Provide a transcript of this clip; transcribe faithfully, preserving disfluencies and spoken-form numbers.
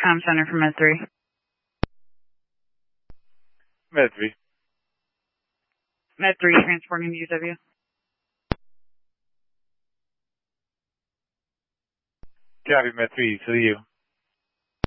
Com Center for Med three. Med three. Med three transporting to U W. Copy, Med three, to you.